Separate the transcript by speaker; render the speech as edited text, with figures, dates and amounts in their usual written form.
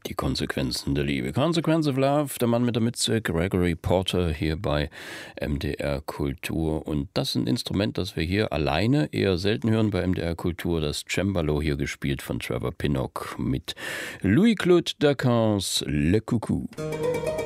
Speaker 1: Die Konsequenzen der Liebe. Consequence of Love, der Mann mit der Mütze, Gregory Porter hier bei MDR Kultur. Und das ist ein Instrument, das wir hier alleine eher selten hören bei MDR Kultur. Das Cembalo, hier gespielt von Trevor Pinnock mit Louis-Claude Dacans Le Coucou.